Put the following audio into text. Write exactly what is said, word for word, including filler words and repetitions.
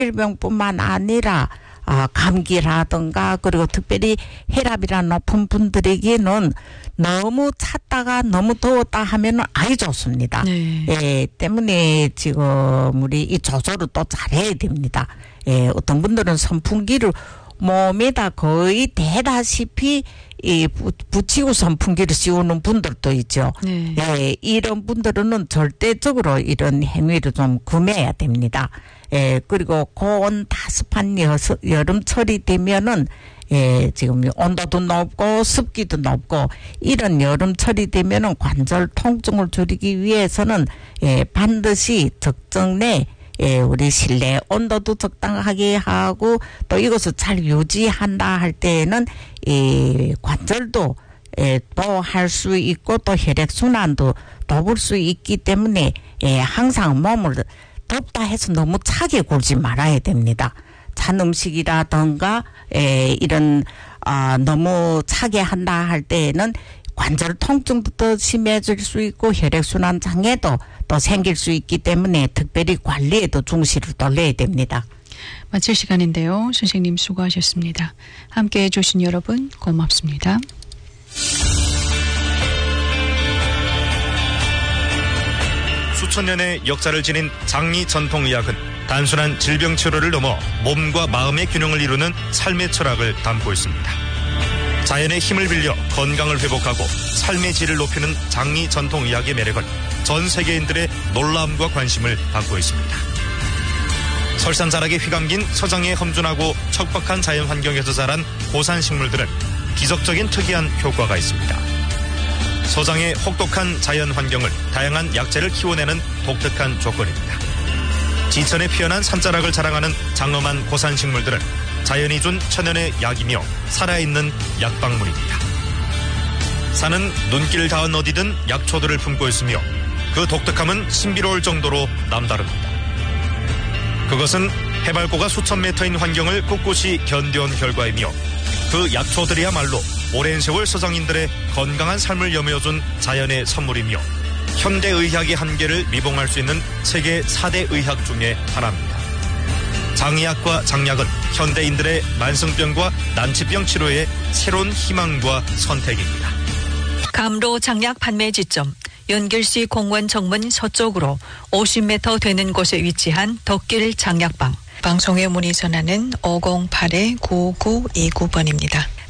질병뿐만 아니라 아, 감기라든가 그리고 특별히 혈압이라 높은 분들에게는 너무 찼다가 너무 더웠다 하면은 아주 좋습니다. 네. 예, 때문에 지금 우리 이 조절을 또 잘해야 됩니다. 예, 어떤 분들은 선풍기를 몸에다 거의 대다시피 이 붙이고 선풍기를 씌우는 분들도 있죠. 네. 예, 이런 분들은 절대적으로 이런 행위를 좀 금해야 됩니다. 예, 그리고 고온 다습한 여서, 여름철이 되면은 예, 지금 온도도 높고 습기도 높고 이런 여름철이 되면은 관절 통증을 줄이기 위해서는 예, 반드시 적정내 예, 우리 실내 온도도 적당하게 하고 또 이것을 잘 유지한다 할 때에는 이 관절도 예, 또 할 수 있고 또 혈액순환도 돕을 수 있기 때문에 예, 항상 몸을 덥다 해서 너무 차게 굴지 말아야 됩니다. 찬 음식이라든가 에, 이런 아, 너무 차게 한다 할 때에는 관절 통증도 더 심해질 수 있고 혈액순환 장애도 또 생길 수 있기 때문에 특별히 관리에도 중시를 돌려야 됩니다. 마칠 시간인데요. 선생님 수고하셨습니다. 함께해 주신 여러분 고맙습니다. 수천 년의 역사를 지닌 장미 전통의학은 단순한 질병 치료를 넘어 몸과 마음의 균형을 이루는 삶의 철학을 담고 있습니다. 자연의 힘을 빌려 건강을 회복하고 삶의 질을 높이는 장미 전통의학의 매력은 전 세계인들의 놀라움과 관심을 받고 있습니다. 설산자락에 휘감긴 서장의 험준하고 척박한 자연 환경에서 자란 고산식물들은 기적적인 특이한 효과가 있습니다. 서장의 혹독한 자연 환경을 다양한 약재를 키워내는 독특한 조건입니다. 지천에 피어난 산자락을 자랑하는 장엄한 고산식물들은 자연이 준 천연의 약이며 살아있는 약방문입니다. 산은 눈길 닿은 어디든 약초들을 품고 있으며 그 독특함은 신비로울 정도로 남다릅니다. 그것은 해발고가 수천 미터인 환경을 꿋꿋이 견뎌온 결과이며 그 약초들이야말로 오랜 세월 서장인들의 건강한 삶을 여며준 자연의 선물이며 현대의학의 한계를 미봉할 수 있는 세계 사 대 의학 중에 하나입니다. 장의학과 장약은 현대인들의 만성병과 난치병 치료의 새로운 희망과 선택입니다. 감로 장약 판매 지점 연길시 공원 정문 서쪽으로 오십 미터 되는 곳에 위치한 덕길 장약방. 방송에 문의 전화는 오공팔 구구이구 번입니다.